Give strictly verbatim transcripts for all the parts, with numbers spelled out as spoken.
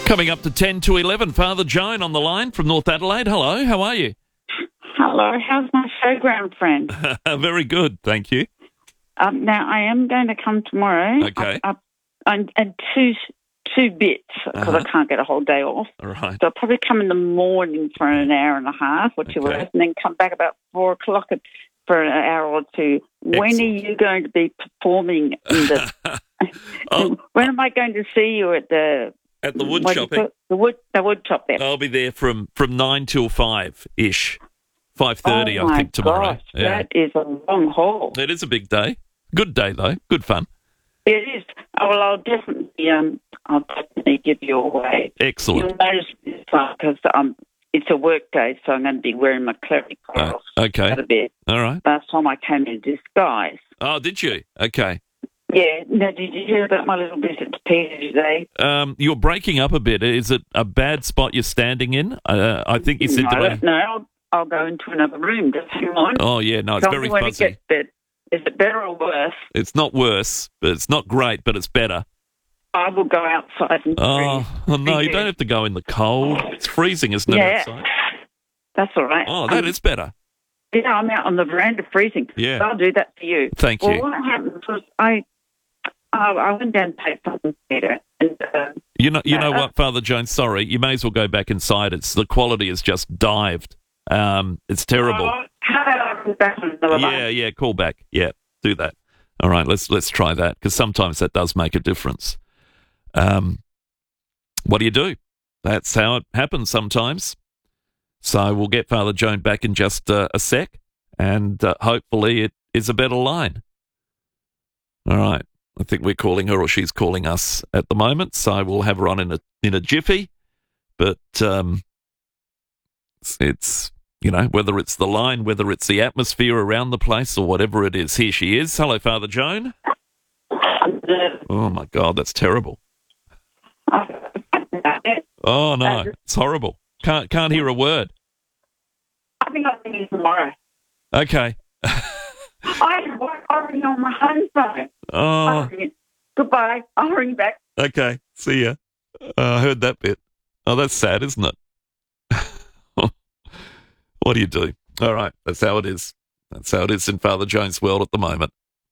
Coming up to ten to eleven, Father Joan on the line from North Adelaide. Hello, how are you? Hello, how's my showground friend? Very good, thank you. Um, now, I am going to come tomorrow. Okay. Up, up, and, and two two bits, because Uh-huh. I can't get a whole day off. All right. So I'll probably come in the morning for an hour and a half or two Okay. hours, and then come back about four o'clock for an hour or two. When Excellent. are you going to be performing in the... Oh, when am I going to see you at the... at the wood what do you shopping, call it? The wood, the wood shop there. I'll be there from, from nine till five-ish. five thirty, oh I my think, tomorrow. Gosh, that is a long haul. It is a big day. Good day, though. Good fun. It is. Oh, well, I'll definitely, um, I'll definitely give you away. Excellent. You'll notice this one because um, it's a work day, so I'm going to be wearing my clerical Uh, clothes okay. quite a bit. All right. Last time I came in disguise. Oh, did you? Okay. Yeah. Now, did you hear about my little visit to Peter today? Um, you're breaking up a bit. Is it a bad spot you're standing in? Uh, I think you said I to me. don't know. I'll, I'll go into another room. Just hang on. Oh, yeah, no, it's Tell very me when fuzzy. it gets better. Is it better or worse? It's not worse, but it's not great, but it's better. I will go outside and Oh, breathe. oh no, you Yeah. don't have to go in the cold. It's freezing, isn't it, Yeah. outside? That's all right. Oh, that Um, is better. Yeah, I'm out on the veranda freezing. Yeah. So I'll do that for you. Thank well, you. what happened was I, I, I went down and paid something Peter, and uh, You know, you know uh, what, Father Jones? Sorry, you may as well go back inside. It's the quality has just dived. Um, it's terrible. oh, how about I come back on another Yeah, line? yeah, call back. Yeah, do that. All right, let's let's try that because sometimes that does make a difference. Um, what do you do? That's how it happens sometimes. So we'll get Father Joan back in just uh, a sec, and uh, hopefully it is a better line. All right, I think we're calling her, or she's calling us at the moment. So we'll have her on in a in a jiffy. But um, it's, it's you know whether it's the line, whether it's the atmosphere around the place, or whatever it is. Here she is. Hello, Father Joan. Oh my God, that's terrible. Oh no, it's horrible. Can't can't hear a word. I think I'll see you tomorrow. Okay. I work already on my home phone. Oh, I'll ring you. Goodbye. I'll ring you back. okay. See ya. Uh, I heard that bit. Oh, that's sad, isn't it? What do you do? All right, that's how it is. That's how it is in Father Jones' world at the moment.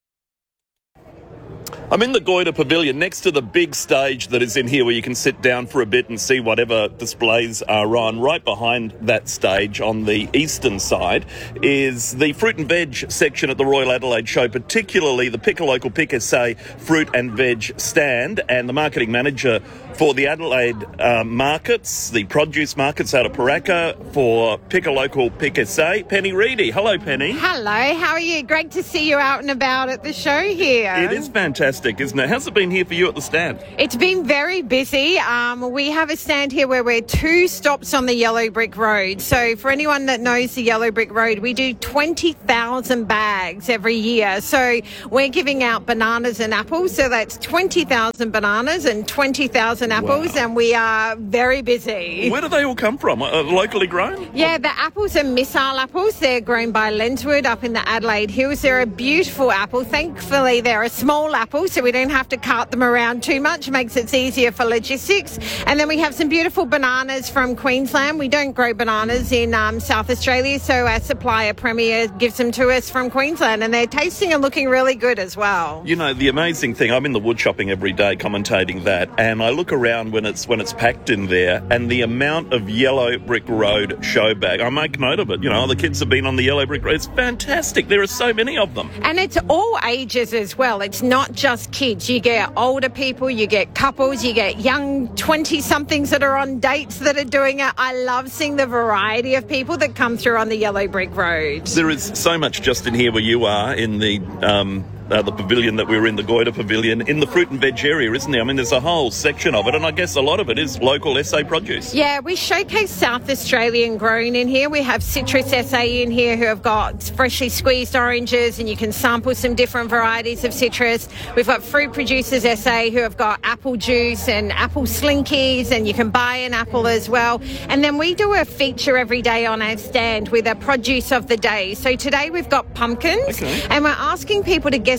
I'm in the Goyder Pavilion next to the big stage that is in here where you can sit down for a bit and see whatever displays are on. Right behind that stage on the eastern side is the fruit and veg section at the Royal Adelaide Show, particularly the Pick a Local Pick S A fruit and veg stand, and the marketing manager for the Adelaide uh, markets, the produce markets out of Paraka for Pick a Local Pick S A, Penny Reedy. Hello, Penny. Hello, how are you? Great to see you out and about at the show here. It is fantastic, isn't it? How's it been here for you at the stand? It's been very busy. Um, we have a stand here where we're two stops on the Yellow Brick Road. So for anyone that knows the Yellow Brick Road, we do twenty thousand bags every year. So we're giving out bananas and apples. So that's twenty thousand bananas and twenty thousand apples. Wow. And we are very busy. Where do they all come from? Uh, locally grown? Yeah, the apples are missile apples. They're grown by Lenswood up in the Adelaide Hills. They're a beautiful apple. Thankfully, they're a small apple, so we don't have to cart them around too much. It makes it easier for logistics. And then we have some beautiful bananas from Queensland. We don't grow bananas in um, South Australia, so our supplier Premier gives them to us from Queensland, and they're tasting and looking really good as well. You know, the amazing thing, I'm in the wood shopping every day commentating that, and I look around when it's when it's packed in there, and the amount of Yellow Brick Road show bag, I make note of it. You know, the kids have been on the Yellow Brick Road. It's fantastic. There are so many of them. And it's all ages as well. It's not just kids. You get older people, you get couples, you get young twenty-somethings that are on dates that are doing it. I love seeing the variety of people that come through on the Yellow Brick Road. There is so much just in here where you are in the um, uh, the pavilion that we were in, the Goyder Pavilion, in the fruit and veg area, isn't there? I mean, there's a whole section of it, and I guess a lot of it is local S A produce. Yeah, we showcase South Australian grown in here. We have Citrus S A in here who have got freshly squeezed oranges, and you can sample some different varieties of citrus. We've got Fruit Producers S A who have got apple juice and apple slinkies, and you can buy an apple as well. And then we do a feature every day on our stand with a produce of the day. So today we've got pumpkins, Okay. and we're asking people to guess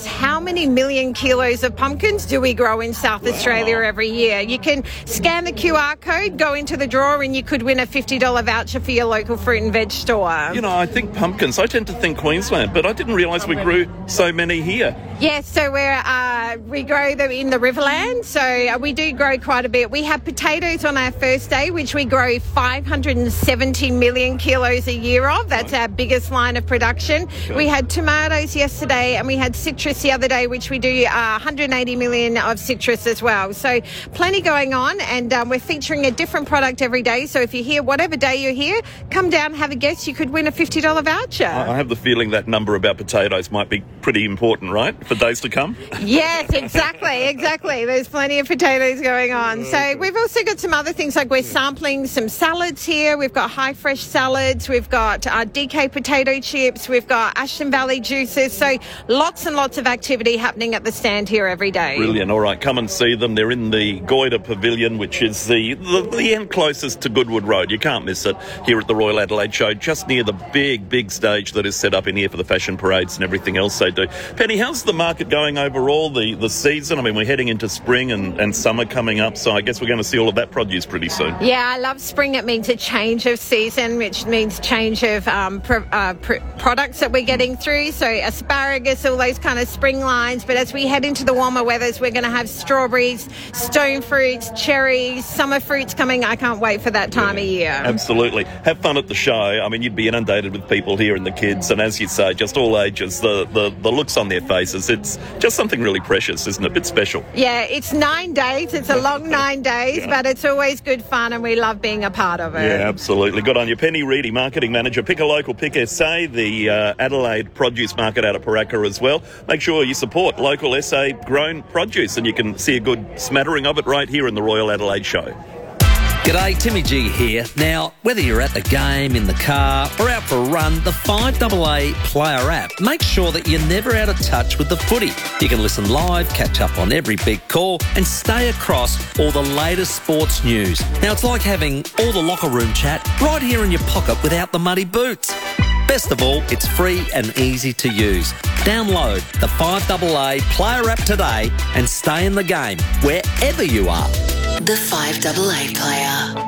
us how many million kilos of pumpkins do we grow in South wow. Australia every year. You can scan the Q R code, go into the draw, and you could win a fifty dollars voucher for your local fruit and veg store. You know, I think pumpkins, I tend to think Queensland, but I didn't realise we grew so many here. Yes, so we're, uh, we grow them in the Riverland, so uh, we do grow quite a bit. We have potatoes on our first day, which we grow five hundred seventy million kilos a year of. That's our biggest line of production. Okay. We had tomatoes yesterday, and we had citrus the other day, which we do uh, one hundred eighty million of citrus as well. So plenty going on, and um, we're featuring a different product every day. So if you're here, whatever day you're here, come down, have a guess. You could win a fifty dollars voucher. I have the feeling that number about potatoes might be pretty important, right, for days to come? Yes, exactly, exactly. There's plenty of potatoes going on. So we've also got some other things, like we're sampling some salads here. We've got high fresh salads. We've got uh, D K potato chips. We've got Ashton Valley juices. So lots and lots of activity happening at the stand here every day. Brilliant. All right, come and see them. They're in the Goyder Pavilion, which is the, the, the end closest to Goodwood Road. You can't miss it here at the Royal Adelaide Show, just near the big, big stage that is set up in here for the fashion parades and everything else they do. Penny, how's the market going overall, the, the season? I mean, we're heading into spring and, and summer coming up, so I guess we're going to see all of that produce pretty soon. Yeah, I love spring. It means a change of season, which means change of um, pro, uh, pr- products that we're getting through. So asparagus, all those kind of spring lines. But as we head into the warmer weathers, we're going to have strawberries, stone fruits, cherries, summer fruits coming. I can't wait for that time yeah, of year. Absolutely. Have fun at the show. I mean, you'd be inundated with people here and the kids, and as you say, just all ages, the, the, the looks on their faces, it's just something really precious, isn't it? A bit special. Yeah, it's nine days. It's a long nine days, yeah. but it's always good fun, and we love being a part of it. Yeah, absolutely. Good on you. Penny Reedy, Marketing Manager. Pick a local, pick S A, the uh, Adelaide Produce Market out of Paraka as well. Make sure you support local S A grown produce, and you can see a good smattering of it right here in the Royal Adelaide Show. G'day, Timmy G here. Now, whether you're at the game, in the car, or out for a run, the five A A Player app makes sure that you're never out of touch with the footy. You can listen live, catch up on every big call, and stay across all the latest sports news. Now, it's like having all the locker room chat right here in your pocket without the muddy boots. Best of all, it's free and easy to use. Download the five A A Player app today and stay in the game wherever you are. The five A A Player.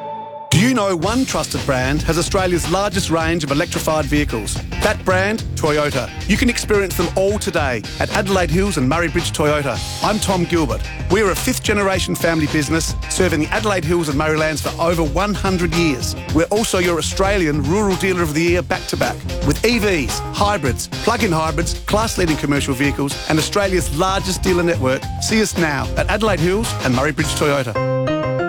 Do you know one trusted brand has Australia's largest range of electrified vehicles? That brand, Toyota. You can experience them all today at Adelaide Hills and Murray Bridge Toyota. I'm Tom Gilbert. We're a fifth generation family business serving the Adelaide Hills and Murraylands for over one hundred years. We're also your Australian Rural Dealer of the Year back to back with E Vs, hybrids, plug-in hybrids, class-leading commercial vehicles and Australia's largest dealer network. See us now at Adelaide Hills and Murray Bridge Toyota.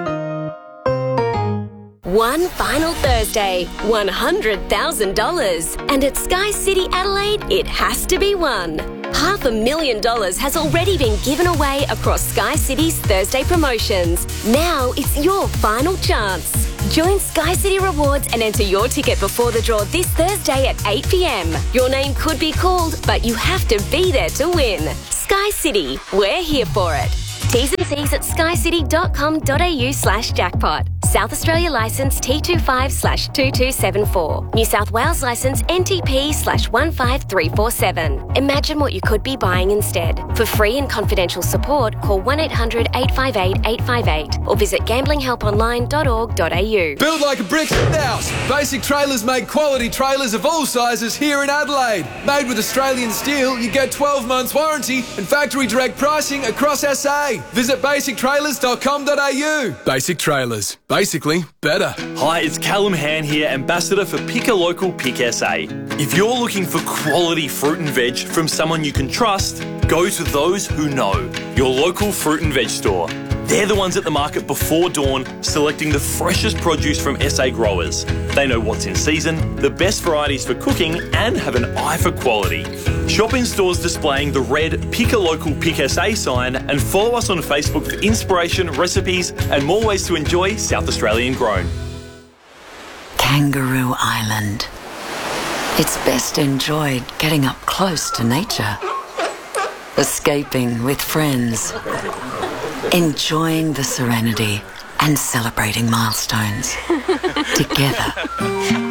One final Thursday, one hundred thousand dollars. And at Sky City Adelaide, it has to be won. Half a million dollars has already been given away across Sky City's Thursday promotions. Now it's your final chance. Join Sky City Rewards and enter your ticket before the draw this Thursday at eight p.m. Your name could be called, but you have to be there to win. Sky City, we're here for it. T's and C's at skycity.com.au slash jackpot. South Australia licence T twenty-five slash two two seven four. New South Wales licence N T P slash one five three four seven. Imagine what you could be buying instead. For free and confidential support, call one eight hundred eight five eight eight five eight or visit gambling help online dot org dot a u. Build like a brick house. Basic Trailers make quality trailers of all sizes here in Adelaide. Made with Australian steel, you get twelve months warranty and factory direct pricing across S A. Visit basic trailers dot com dot a u. Basic Trailers. Basically, better. Hi, it's Callum Han here, Ambassador for Pick a Local, Pick S A. If you're looking for quality fruit and veg from someone you can trust, go to those who know. Your local fruit and veg store. They're the ones at the market before dawn, selecting the freshest produce from S A growers. They know what's in season, the best varieties for cooking, and have an eye for quality. Shop in stores displaying the red Pick a Local Pick S A sign and follow us on Facebook for inspiration, recipes, and more ways to enjoy South Australian grown. Kangaroo Island. It's best enjoyed getting up close to nature. Escaping with friends. Enjoying the serenity and celebrating milestones. Together.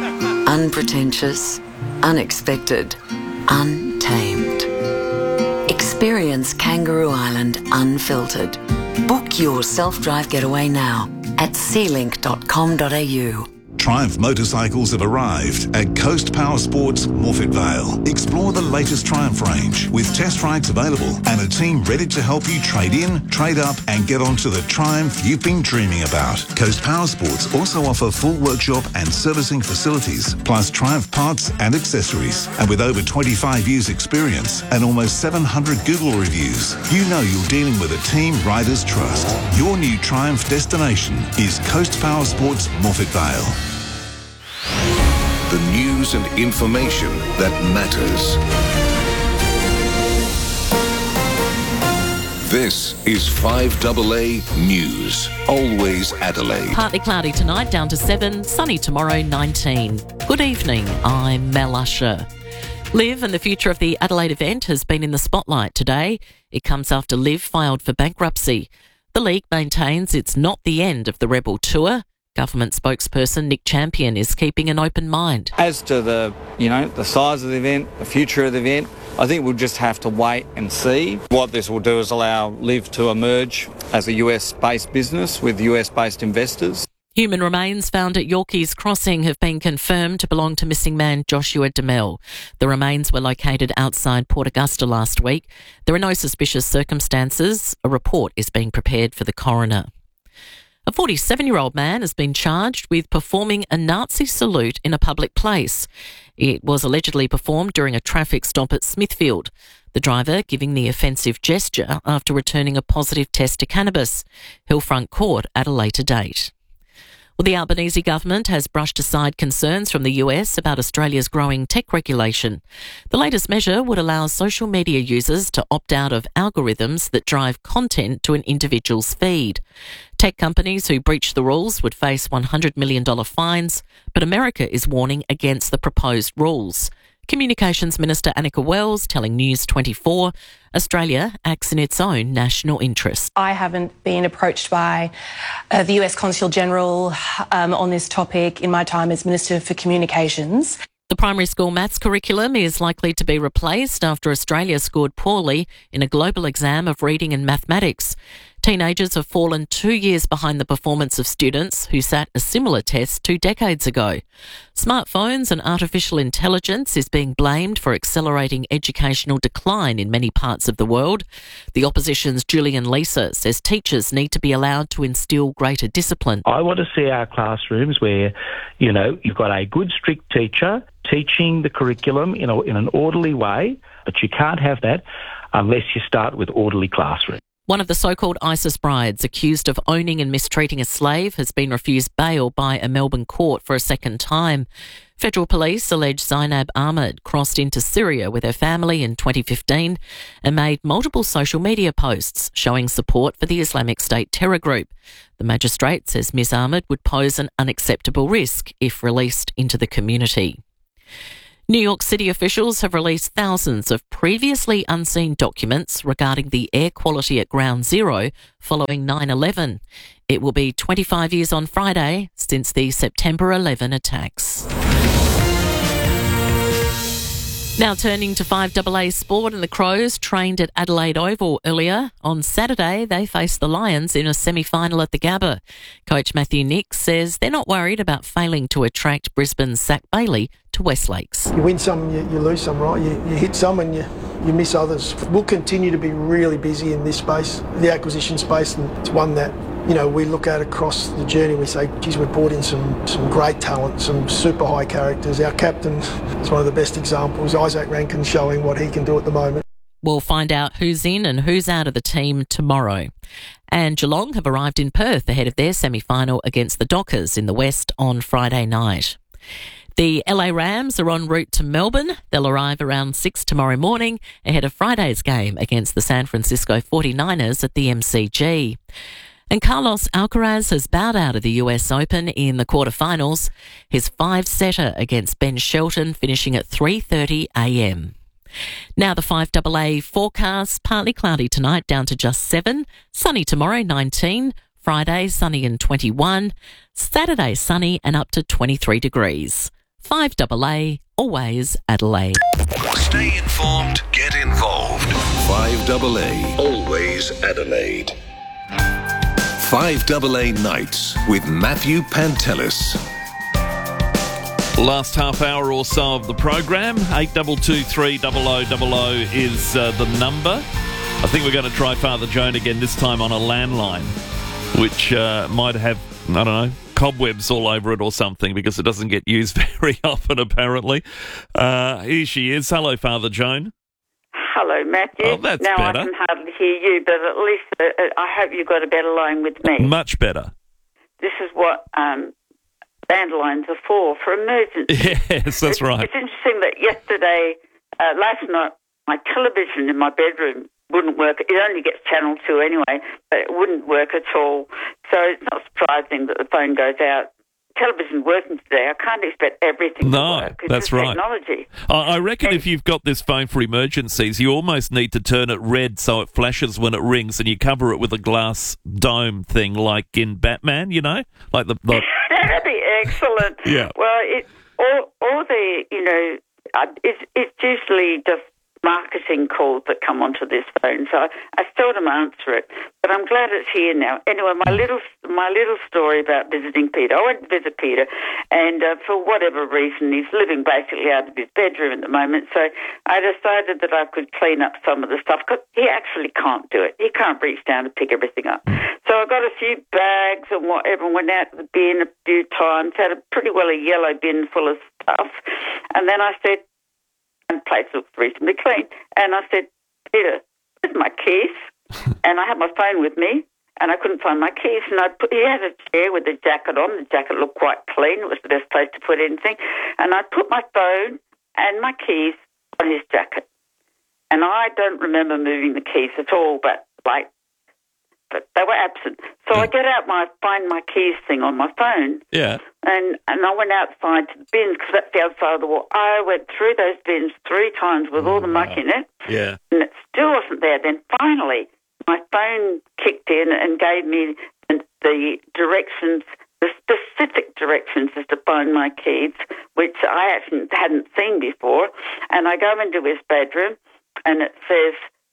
Unpretentious, unexpected, untamed. Experience Kangaroo Island unfiltered. Book your self-drive getaway now at sea link dot com dot a u. Triumph motorcycles have arrived at Coast Power Sports Morphett Vale. Explore the latest Triumph range with test rides available and a team ready to help you trade in, trade up and get onto the Triumph you've been dreaming about. Coast Power Sports also offer full workshop and servicing facilities, plus Triumph parts and accessories. And with over twenty-five years experience and almost seven hundred Google reviews, you know you're dealing with a team riders trust. Your new Triumph destination is Coast Power Sports Morphett Vale. The news and information that matters. This is five A A News. Always Adelaide. Partly cloudy tonight, down to seven. Sunny tomorrow, nineteen. Good evening, I'm Mel Usher. Liv and the future of the Adelaide event has been in the spotlight today. It comes after Liv filed for bankruptcy. The league maintains it's not the end of the Rebel Tour. Government spokesperson Nick Champion is keeping an open mind. As to the, you know, the size of the event, the future of the event, I think we'll just have to wait and see. What this will do is allow Liv to emerge as a U S-based business with U S-based investors. Human remains found at Yorkeys Crossing have been confirmed to belong to missing man Joshua Demel. The remains were located outside Port Augusta last week. There are no suspicious circumstances. A report is being prepared for the coroner. A forty-seven-year-old man has been charged with performing a Nazi salute in a public place. It was allegedly performed during a traffic stop at Smithfield. The driver giving the offensive gesture after returning a positive test to cannabis. Hillfront Court at a later date. Well, the Albanese government has brushed aside concerns from the U S about Australia's growing tech regulation. The latest measure would allow social media users to opt out of algorithms that drive content to an individual's feed. Tech companies who breach the rules would face one hundred million dollars fines, but America is warning against the proposed rules. Communications Minister Annika Wells telling News twenty-four, Australia acts in its own national interest. I haven't been approached by uh, the U S Consul General um, on this topic in my time as Minister for Communications. The primary school maths curriculum is likely to be replaced after Australia scored poorly in a global exam of reading and mathematics. Teenagers have fallen two years behind the performance of students who sat a similar test two decades ago. Smartphones and artificial intelligence is being blamed for accelerating educational decline in many parts of the world. The opposition's Julian Leeser says teachers need to be allowed to instill greater discipline. I want to see our classrooms where, you know, you've got a good, strict teacher teaching the curriculum in, a, in an orderly way, but you can't have that unless you start with orderly classrooms. One of the so-called ISIS brides accused of owning and mistreating a slave has been refused bail by a Melbourne court for a second time. Federal police allege Zainab Ahmed crossed into Syria with her family in twenty fifteen and made multiple social media posts showing support for the Islamic State terror group. The magistrate says Miz Ahmed would pose an unacceptable risk if released into the community. New York City officials have released thousands of previously unseen documents regarding the air quality at Ground Zero following nine eleven. It will be twenty-five years on Friday since the September eleventh attacks. Now turning to five A A sport, and the Crows trained at Adelaide Oval earlier. On Saturday, they faced the Lions in a semi-final at the Gabba. Coach Matthew Nicks says they're not worried about failing to attract Brisbane's Zach Bailey to West Lakes. You win some, you, you lose some, right? You, you hit some and you, you miss others. We'll continue to be really busy in this space, the acquisition space, and it's one that, you know, we look at across the journey. We say, geez, we've brought in some, some great talent, some super high characters. Our captain is one of the best examples. Isaac Rankin showing what he can do at the moment. We'll find out who's in and who's out of the team tomorrow. And Geelong have arrived in Perth ahead of their semi-final against the Dockers in the West on Friday night. The L A Rams are en route to Melbourne. They'll arrive around six tomorrow morning ahead of Friday's game against the San Francisco forty-niners at the M C G. And Carlos Alcaraz has bowed out of the U S Open in the quarterfinals. His five-setter against Ben Shelton finishing at three thirty a m. Now the five A A forecast, partly cloudy tonight down to just seven, sunny tomorrow nineteen, Friday sunny and twenty-one, Saturday sunny and up to twenty-three degrees. five A A, always Adelaide. Stay informed, get involved. five double A. Always Adelaide. five double A Nights with Matthew Pantelis. Last half hour or so of the program, eight two two three zero zero zero zero is uh, the number. I think we're going to try Father Joan again, this time on a landline, which uh, might have, I don't know, cobwebs all over it or something, because it doesn't get used very often, apparently. Uh, here she is. Hello, Father Joan. Hello, Matthew. Oh, that's now better. I can hardly hear you, but at least uh, I hope you got a better line with me. Much better. This is what um, landlines are for, for emergency. Yes, that's right. It's interesting that yesterday, uh, last night, my television in my bedroom wouldn't work. It only gets Channel two anyway, but it wouldn't work at all. So it's not surprising that the phone goes out. Television working today, I can't expect everything No, to work. It's that's just right. technology. I I reckon if you've got this phone for emergencies, you almost need to turn it red so it flashes when it rings, and you cover it with a glass dome thing like in Batman, you know? Like the... the That'd be excellent. Yeah. Well, it, all, all the, you know, uh, it's, it's usually just marketing calls that come onto this phone, so I, I seldom answer it. But I'm glad it's here now. Anyway, my little my little story about visiting Peter. I went to visit Peter, and uh, for whatever reason, he's living basically out of his bedroom at the moment. So I decided that I could clean up some of the stuff, because he actually can't do it. He can't reach down and pick everything up. So I got a few bags and whatever, and went out to the bin a few times. Had a pretty well a yellow bin full of stuff, and then I said, and the place looks reasonably clean. And I said, Peter, where's my keys? And I had my phone with me, and I couldn't find my keys. And I put, he had a chair with a jacket on. The jacket looked quite clean. It was the best place to put anything. And I put my phone and my keys on his jacket. And I don't remember moving the keys at all, but like, but they were absent. So I get out my find my keys thing on my phone. Yeah. And and I went outside to the bins, because that's the outside of the wall. I went through those bins three times with all the muck in it. Yeah. And it still wasn't there. Then finally, my phone kicked in and gave me the, the directions, the specific directions as to find my keys, which I actually hadn't seen before. And I go into his bedroom, and it says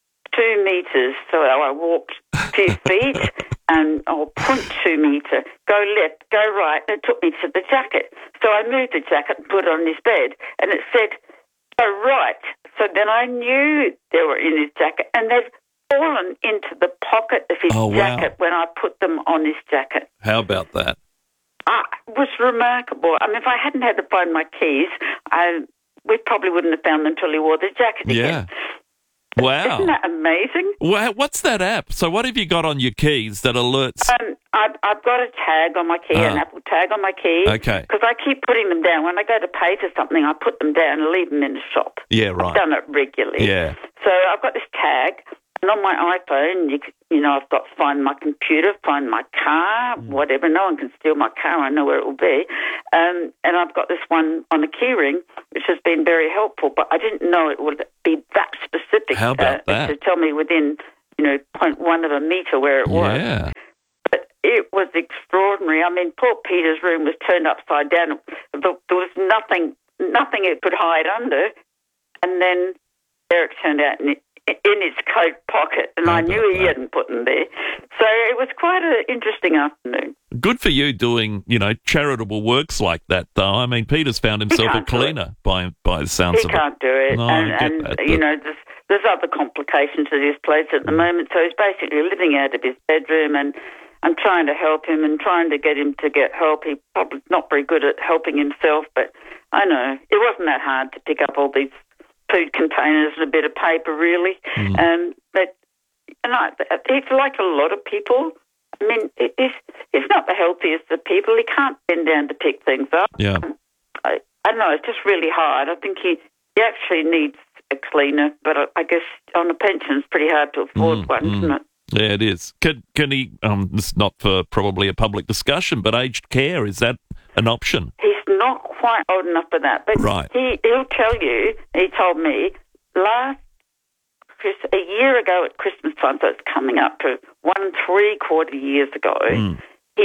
two metres. So I walked two feet, and I'll point two metre, go left, go right, and it took me to the jacket. So I moved the jacket and put it on his bed, and it said, go right. So then I knew they were in his jacket, and they've fallen into the pocket of his Oh, wow. jacket when I put them on his jacket. How about that? Uh, it was remarkable. I mean, if I hadn't had to find my keys, I, we probably wouldn't have found them until he wore the jacket again. Yeah. Wow. Isn't that amazing? Wow. What's that app? So what have you got on your keys that alerts? Um, I've, I've got a tag on my key, Ah. an Apple tag on my key. Okay. Because I keep putting them down. When I go to pay for something, I put them down and leave them in the shop. Yeah, right. I've done it regularly. Yeah. So I've got this tag, and on my iPhone, you, c- you know, I've got find my computer, find my car, Mm. whatever. No one can steal my car. I know where it will be. Um, and I've got this one on a key ring, which has been very helpful. But I didn't know it would be that specific. How about uh, that? To tell me within, you know, point one of a metre where it was. Yeah. But it was extraordinary. I mean, poor Peter's room was turned upside down. There was nothing, nothing it could hide under. And then there it turned out in, in his coat pocket, and I knew he hadn't put them there. So it was quite an interesting afternoon. Good for you doing, you know, charitable works like that, though. I mean, Peter's found himself a can't do cleaner by by the sounds He of can't it. do it. No, and I get and that, you but- know, there's, there's other complications to this place at the moment. So he's basically living out of his bedroom, and I'm trying to help him and trying to get him to get help. He's probably not very good at helping himself, but I know it wasn't that hard to pick up all these food containers and a bit of paper, really. Mm. Um, but and I, it's like a lot of people. I mean, it, it's, it's not the healthiest of people. He can't bend down to pick things up. Yeah. I, I don't know, it's just really hard. I think he, he actually needs a cleaner, but I, I guess on a pension it's pretty hard to afford Mm, one, mm. isn't it? Yeah, it is. Can can he? Um, this is not for probably a public discussion, but aged care, is that an option? He's not quite old enough for that, but Right. he he'll tell you. He told me last Chris a year ago at Christmas time, so it's coming up to one three quarter years ago. Mm.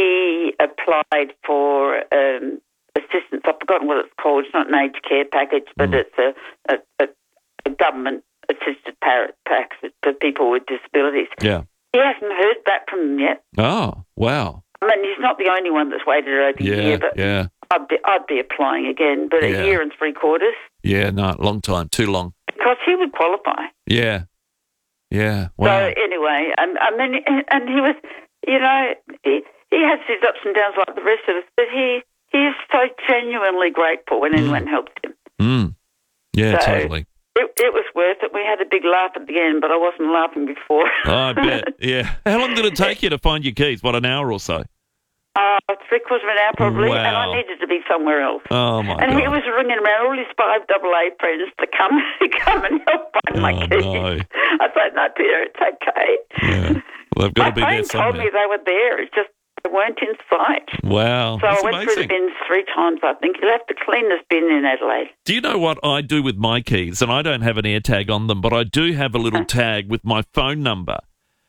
He applied for um, assistance. I've forgotten what it's called. It's not an aged care package, but it's a, a, a, a government assisted par- packs for people with disabilities. Yeah. He hasn't heard back from them yet. Oh, wow. I mean, he's not the only one that's waited over Yeah, a year, but yeah. I'd be, I'd be applying again, but Yeah. a year and three quarters. Yeah, no, long time, too long. Because he would qualify. Yeah. Yeah, wow. So anyway, and I mean, and he was, you know, he, he has his ups and downs like the rest of us, but he, he is so genuinely grateful when anyone helps him. Mm. Yeah, So- totally. It, it was worth it. We had a big laugh at the end, but I wasn't laughing before. Oh, I bet, yeah. How long did it take you to find your keys? What, an hour or so? Uh, three quarters of an hour probably, and Wow. I needed to be somewhere else. Oh, my and God. he was ringing around all his five double A friends to come come and help find my Oh, keys. no. I said, no, Peter, it's okay. Yeah. Well, they've got my to be there friend told somewhere. me they were there. It's just they weren't in sight. Wow. So That's I went amazing. through the bins three times, I think. You'll have to clean this bin in Adelaide. Do you know what I do with my keys? And I don't have an AirTag on them, but I do have a little tag with my phone number.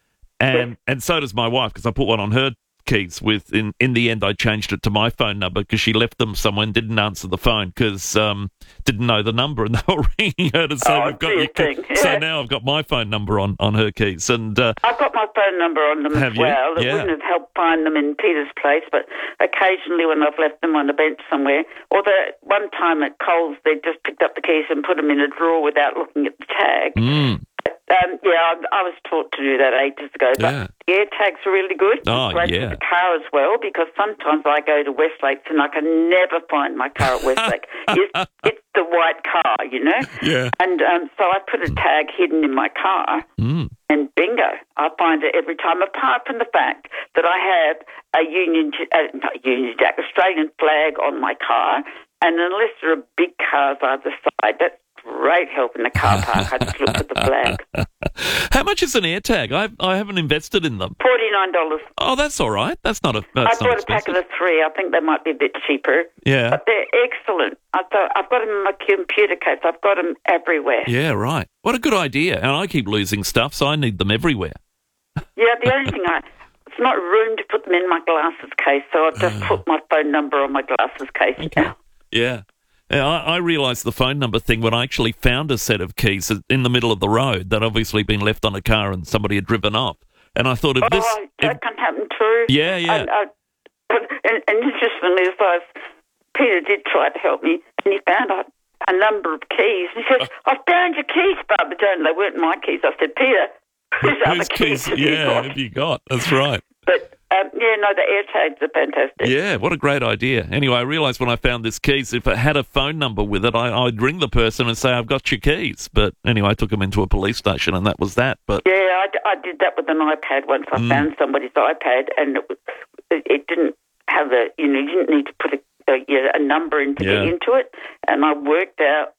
And and so does my wife, because I put one on her keys with, in, in the end, I changed it to my phone number because she left them somewhere and didn't answer the phone because um, didn't know the number, and they were ringing her to say, Oh, we've got dear your key. thing. So Yeah. now I've got my phone number on, on her keys. And uh, I've got my phone number on them Have as you? well. It Yeah. wouldn't have helped find them in Peter's place, but occasionally when I've left them on a bench somewhere, or the one time at Coles, they just picked up the keys and put them in a drawer without looking at the tag. mm, Um, yeah, I, I was taught to do that ages ago. But Yeah. the air tags are really good. Oh, It's great yeah. for the car as well, because sometimes I go to Westlake and I can never find my car at Westlake. it's, it's the white car, you know? Yeah. And um, so I put a tag hidden in my car, mm. and bingo, I find it every time, apart from the fact that I have a Union, uh, not Union Jack, Australian flag on my car, and unless there are big cars either side, that's great help in the car park. I just look at the flag. How much is an AirTag? I I haven't invested in them. forty-nine dollars. Oh, that's all right. That's not a. I That's not bought a pack expensive. of the three. I think they might be a bit cheaper. Yeah. But they're excellent. I thought, I've got them in my computer case. I've got them everywhere. Yeah, right. What a good idea. And I keep losing stuff, so I need them everywhere. Yeah, the only thing I... It's not room to put them in my glasses case, so I've just put my phone number on my glasses case now. Yeah. Yeah, I, I realised the phone number thing when I actually found a set of keys in the middle of the road that obviously been left on a car and somebody had driven off. And I thought, if Oh, this... that if- can happen too. Yeah, yeah. And, uh, and, and interestingly, as I was, Peter did try to help me, and he found a, a number of keys. He said, I've found your keys, Barbara Jones. They weren't my keys. I said, Peter, whose other whose keys keys? have you Yeah, got? have you got? That's right. But, um, yeah, no, the air tags are fantastic. Yeah, what a great idea. Anyway, I realised when I found this keys, if it had a phone number with it, I, I'd ring the person and say, I've got your keys. But anyway, I took them into a police station and that was that. But Yeah, I, d- I did that with an iPad once. I Mm. found somebody's iPad, and it, was, it, it didn't have a, you know, you didn't need to put a, a, you know, a number in to Yeah. get into it. And I worked out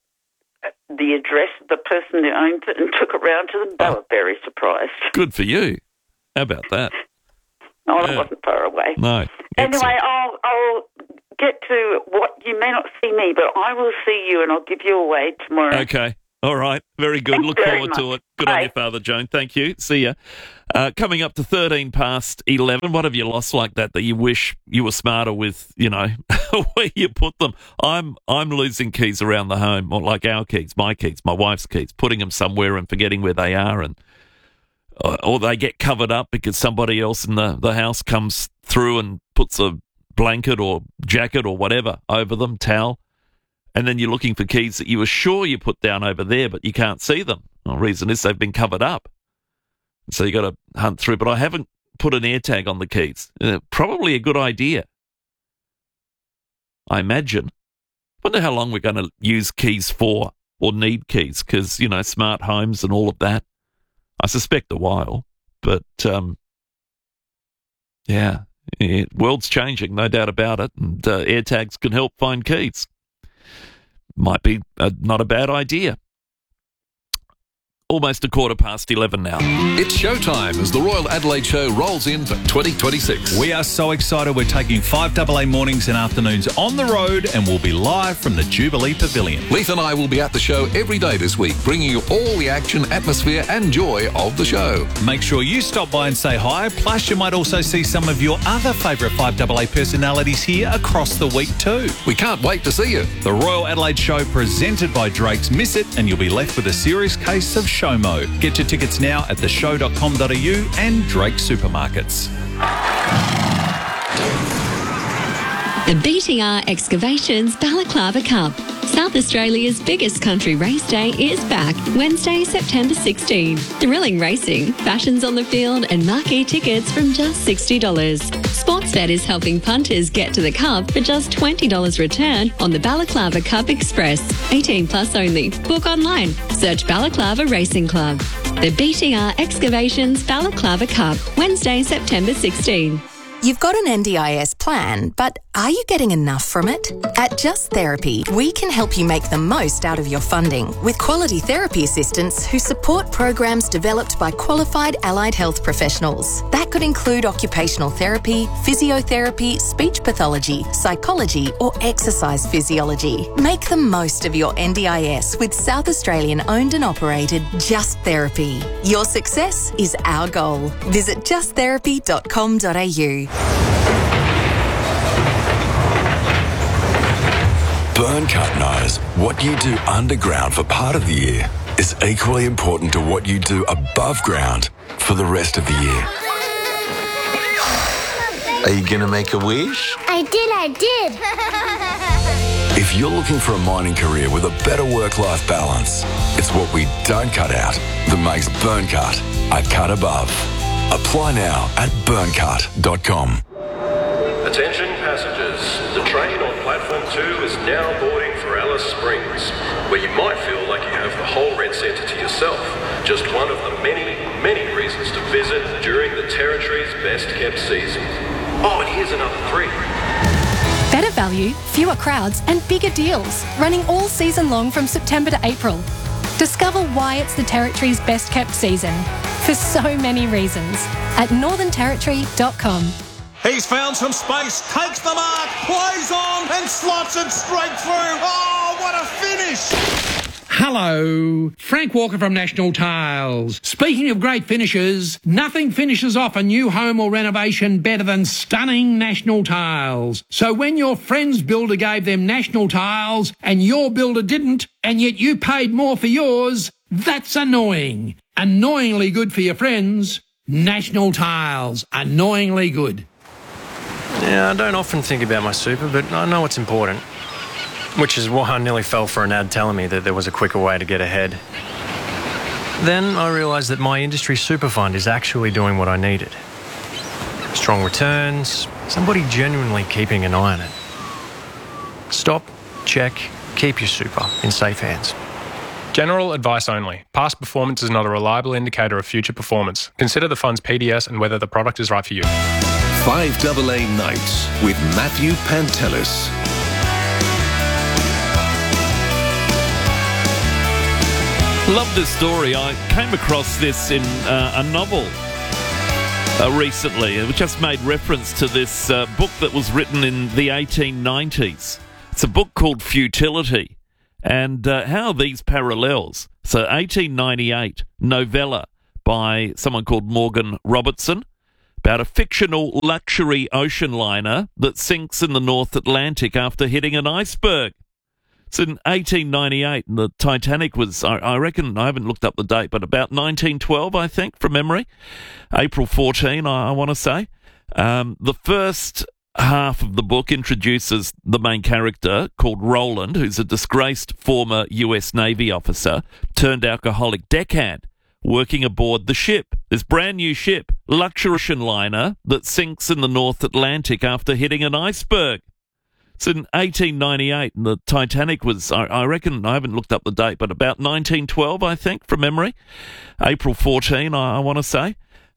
the address of the person who owned it and took it round to them. They were very surprised. good for you. How about that? No, I Yeah. wasn't far away. No. Anyway, I'll, I'll get to what you may not see me, but I will see you, and I'll give you away tomorrow. Okay. All right. Very good. Thanks Look very forward to much. it. Good on Bye. you, Father Joan. Thank you. See ya. Uh, coming up to thirteen past eleven. What have you lost like that that you wish you were smarter with, you know, where you put them? I'm I'm losing keys around the home, or like our keys, my keys, my wife's keys, putting them somewhere and forgetting where they are, and uh, or they get covered up because somebody else in the, the house comes through and puts a blanket or jacket or whatever over them, towel. And then you're looking for keys that you were sure you put down over there, but you can't see them. The reason is they've been covered up. So you got to hunt through. But I haven't put an AirTag on the keys. Uh, probably a good idea, I imagine. Wonder how long we're going to use keys for, or need keys, because, you know, smart homes and all of that. I suspect a while. But, um, yeah, it, world's changing, no doubt about it. And uh, AirTags can help find keys. Might be a, not a bad idea. almost a quarter past eleven now. It's showtime as the Royal Adelaide Show rolls in for twenty twenty-six. We are so excited. We're taking five A A mornings and afternoons on the road, and we'll be live from the Jubilee Pavilion. Leith and I will be at the show every day this week, bringing you all the action, atmosphere and joy of the show. Make sure you stop by and say hi. Plus, you might also see some of your other favourite five A A personalities here across the week too. We can't wait to see you. The Royal Adelaide Show presented by Drake's. Miss it and you'll be left with a serious case of SHOMO. Get your tickets now at the show dot com dot a u and Drake supermarkets. The B T R Excavations Balaclava Cup. South Australia's biggest country race day is back Wednesday, September sixteenth. Thrilling racing, fashions on the field and marquee tickets from just sixty dollars. Sportsbet is helping punters get to the Cup for just twenty dollars return on the Balaclava Cup Express. eighteen plus only. Book online. Search Balaclava Racing Club. The B T R Excavations Balaclava Cup, Wednesday, September sixteenth. You've got an N D I S plan, but are you getting enough from it? At Just Therapy, we can help you make the most out of your funding with quality therapy assistants who support programs developed by qualified allied health professionals. That could include occupational therapy, physiotherapy, speech pathology, psychology, or exercise physiology. Make the most of your N D I S with South Australian owned and operated Just Therapy. Your success is our goal. Visit just therapy dot com dot a u. Burncut knows what you do underground for part of the year is equally important to what you do above ground for the rest of the year. Are you going to make a wish? I did, I did. If you're looking for a mining career with a better work-life balance, it's what we don't cut out that makes Burncut a cut above. Apply now at burncut dot com. Attention passengers, the train on platform two is now boarding for Alice Springs, where you might feel like you have the whole Red Centre to yourself. Just one of the many, many reasons to visit during the Territory's best kept season. Oh, and here's another three. Better value, fewer crowds and bigger deals, running all season long from September to April. Discover why it's the Territory's best kept season, for so many reasons, at northern territory dot com. He's found some space, takes the mark, plays on and slots it straight through. Oh, what a finish! Hello, Frank Walker from National Tiles. Speaking of great finishes, nothing finishes off a new home or renovation better than stunning National Tiles. So when your friend's builder gave them National Tiles and your builder didn't, and yet you paid more for yours, that's annoying. Annoyingly good for your friends. National Tiles, annoyingly good. Yeah, I don't often think about my super, but I know it's important. Which is why I nearly fell for an ad telling me that there was a quicker way to get ahead. Then I realised that my industry super fund is actually doing what I needed. Strong returns, somebody genuinely keeping an eye on it. Stop, check, keep your super in safe hands. General advice only. Past performance is not a reliable indicator of future performance. Consider the fund's P D S and whether the product is right for you. five A A Nights with Matthew Pantelis. Love this story. I came across this in uh, a novel uh, recently. It just made reference to this uh, book that was written in the eighteen nineties. It's a book called Futility. And uh, how are these parallels? So eighteen ninety-eight, novella by someone called Morgan Robertson about a fictional luxury ocean liner that sinks in the North Atlantic after hitting an iceberg. It's in eighteen ninety-eight, and the Titanic was, I, I reckon, I haven't looked up the date, but about nineteen twelve, I think, from memory. April fourteenth, I, I want to say. Um, the first half of the book introduces the main character called Roland, who's a disgraced former U S Navy officer turned alcoholic deckhand working aboard the ship. This brand new ship, luxury ocean liner that sinks in the North Atlantic after hitting an iceberg. It's in eighteen ninety-eight, and the Titanic was, I, I reckon, I haven't looked up the date, but about nineteen twelve, I think, from memory. April fourteenth, I, I want to say.